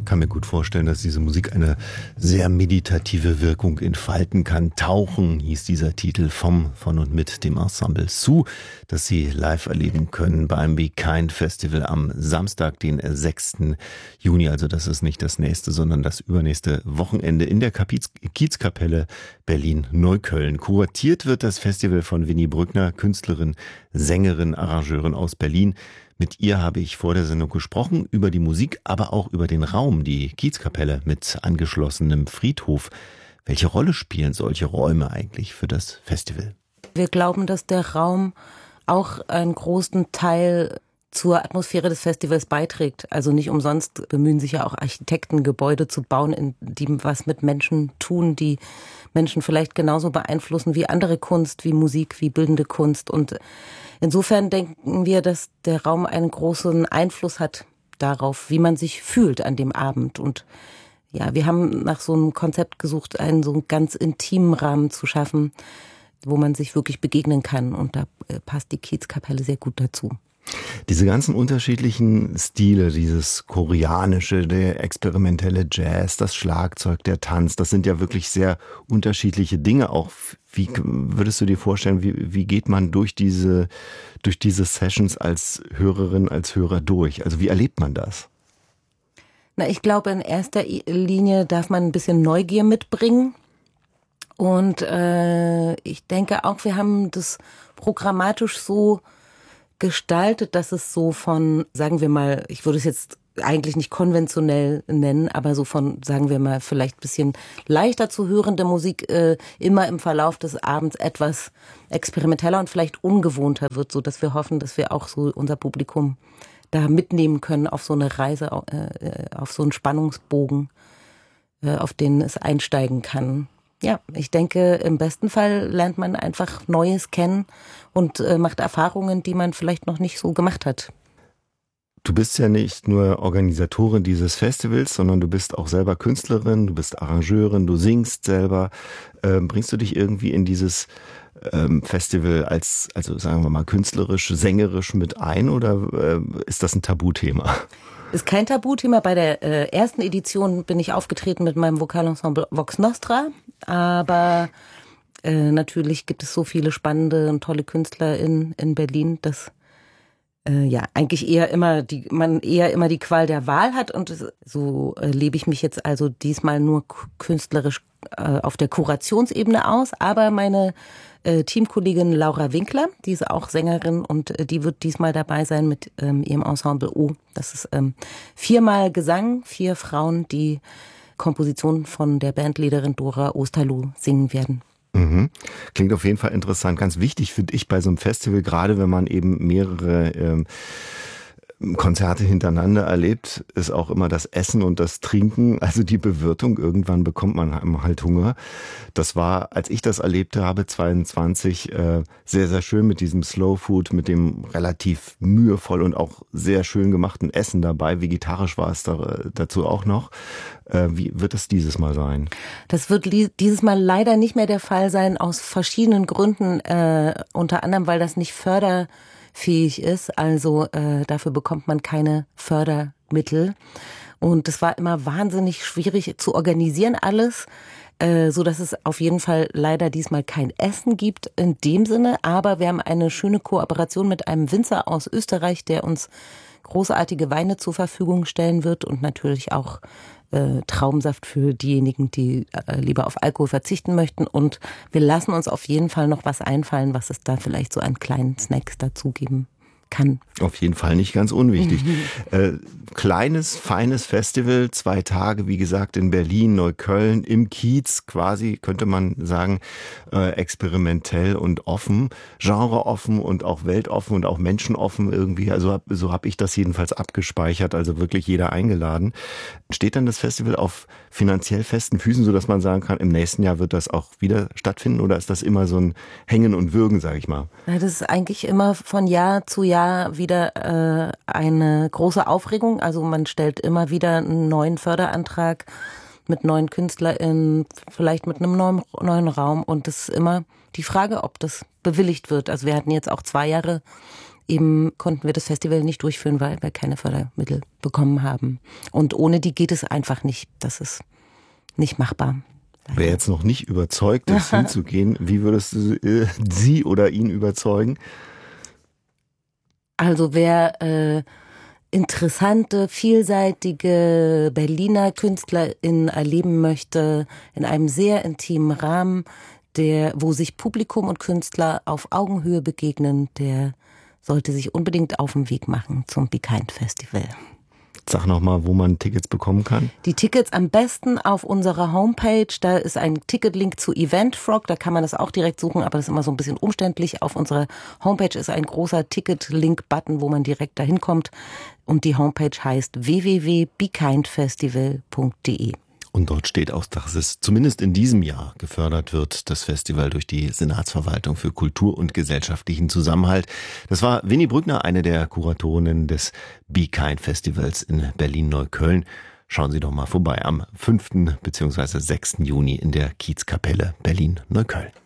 kann mir gut vorstellen, dass diese Musik eine sehr meditative Wirkung entfalten kann. Tauchen hieß dieser Titel von und mit dem Ensemble Sue, das Sie live erleben können beim Be Kind Festival am Samstag, den 6. Juni. Also das ist nicht das nächste, sondern das übernächste Wochenende in der Kiezkapelle Berlin-Neukölln. Kuratiert wird das Festival von Winnie Brückner, Künstlerin, Sängerin, Arrangeurin aus Berlin. Mit ihr habe ich vor der Sendung gesprochen über die Musik, aber auch über den Raum, die Kiezkapelle mit angeschlossenem Friedhof. Welche Rolle spielen solche Räume eigentlich für das Festival? Wir glauben, dass der Raum auch einen großen Teil zur Atmosphäre des Festivals beiträgt. Also nicht umsonst bemühen sich ja auch Architekten, Gebäude zu bauen, die was mit Menschen tun, die Menschen vielleicht genauso beeinflussen wie andere Kunst, wie Musik, wie bildende Kunst. Und insofern denken wir, dass der Raum einen großen Einfluss hat darauf, wie man sich fühlt an dem Abend. Und ja, wir haben nach so einem Konzept gesucht, einen so einen ganz intimen Rahmen zu schaffen, wo man sich wirklich begegnen kann. Und da passt die Kiezkapelle sehr gut dazu. Diese ganzen unterschiedlichen Stile, dieses koreanische, der experimentelle Jazz, das Schlagzeug, der Tanz, das sind ja wirklich sehr unterschiedliche Dinge auch. Wie würdest du dir vorstellen, wie geht man durch diese Sessions als Hörerin, als Hörer durch? Also wie erlebt man das? Na, ich glaube, in erster Linie darf man ein bisschen Neugier mitbringen. Und ich denke auch, wir haben das programmatisch so gestaltet, dass es so von, sagen wir mal, ich würde es jetzt eigentlich nicht konventionell nennen, aber so von, sagen wir mal, vielleicht ein bisschen leichter zu hörende Musik immer im Verlauf des Abends etwas experimenteller und vielleicht ungewohnter wird, so dass wir hoffen, dass wir auch so unser Publikum da mitnehmen können auf so eine Reise, auf so einen Spannungsbogen, auf den es einsteigen kann. Ja, ich denke, im besten Fall lernt man einfach Neues kennen und macht Erfahrungen, die man vielleicht noch nicht so gemacht hat. Du bist ja nicht nur Organisatorin dieses Festivals, sondern du bist auch selber Künstlerin, du bist Arrangeurin, du singst selber. Bringst du dich irgendwie in dieses Festival also sagen wir mal künstlerisch, sängerisch mit ein oder ist das ein Tabuthema? Ist kein Tabuthema. Bei der ersten Edition bin ich aufgetreten mit meinem Vokalensemble Vox Nostra. Aber natürlich gibt es so viele spannende und tolle Künstler in Berlin, dass eigentlich man eher immer die Qual der Wahl hat. Und so lebe ich mich jetzt also diesmal nur künstlerisch auf der Kurationsebene aus. Aber meine Teamkollegin Laura Winkler, die ist auch Sängerin und die wird diesmal dabei sein mit ihrem Ensemble O. Das ist 4-mal Gesang, 4 Frauen, die Kompositionen von der Bandleaderin Dora Osterloh singen werden. Mhm. Klingt auf jeden Fall interessant. Ganz wichtig finde ich bei so einem Festival, gerade wenn man eben mehrere Konzerte hintereinander erlebt, ist auch immer das Essen und das Trinken, also die Bewirtung. Irgendwann bekommt man halt Hunger. Das war, als ich das erlebte habe, 22, sehr, sehr schön mit diesem Slow Food, mit dem relativ mühevoll und auch sehr schön gemachten Essen dabei. Vegetarisch war es dazu auch noch. Wie wird es dieses Mal sein? Das wird dieses Mal leider nicht mehr der Fall sein, aus verschiedenen Gründen, unter anderem, weil das nicht förderfähig ist, also dafür bekommt man keine Fördermittel und es war immer wahnsinnig schwierig zu organisieren alles, so dass es auf jeden Fall leider diesmal kein Essen gibt in dem Sinne, aber wir haben eine schöne Kooperation mit einem Winzer aus Österreich, der uns großartige Weine zur Verfügung stellen wird und natürlich auch Traubensaft für diejenigen, die lieber auf Alkohol verzichten möchten. Und wir lassen uns auf jeden Fall noch was einfallen, was es da vielleicht so an kleinen Snacks dazugeben kann. Auf jeden Fall nicht ganz unwichtig. Kleines, feines Festival, 2 Tage, wie gesagt, in Berlin, Neukölln, im Kiez quasi, könnte man sagen, experimentell und offen, genreoffen und auch weltoffen und auch menschenoffen irgendwie. Also so habe ich das jedenfalls abgespeichert, also wirklich jeder eingeladen. Steht dann das Festival auf finanziell festen Füßen, sodass man sagen kann, im nächsten Jahr wird das auch wieder stattfinden oder ist das immer so ein Hängen und Würgen, sage ich mal? Ja, das ist eigentlich immer von Jahr zu Jahr wieder eine große Aufregung. Also man stellt immer wieder einen neuen Förderantrag mit neuen KünstlerInnen, vielleicht mit einem neuen Raum. Und es ist immer die Frage, ob das bewilligt wird. Also wir hatten jetzt auch 2 Jahre eben konnten wir das Festival nicht durchführen, weil wir keine Fördermittel bekommen haben. Und ohne die geht es einfach nicht. Das ist nicht machbar. Wer jetzt noch nicht überzeugt ist, hinzugehen, wie würdest du sie oder ihn überzeugen? Also wer interessante, vielseitige Berliner KünstlerInnen erleben möchte, in einem sehr intimen Rahmen, wo sich Publikum und Künstler auf Augenhöhe begegnen, der sollte sich unbedingt auf den Weg machen zum Be Kind Festival. Sag nochmal, wo man Tickets bekommen kann. Die Tickets am besten auf unserer Homepage. Da ist ein Ticketlink zu Eventfrog. Da kann man das auch direkt suchen, aber das ist immer so ein bisschen umständlich. Auf unserer Homepage ist ein großer Ticketlink-Button, wo man direkt dahin kommt. Und die Homepage heißt www.bekindfestival.de. Und dort steht auch, dass es zumindest in diesem Jahr gefördert wird, das Festival durch die Senatsverwaltung für Kultur und gesellschaftlichen Zusammenhalt. Das war Winnie Brückner, eine der Kuratorinnen des Be Kind Festivals in Berlin-Neukölln. Schauen Sie doch mal vorbei am 5. bzw. 6. Juni in der Kiezkapelle Berlin-Neukölln.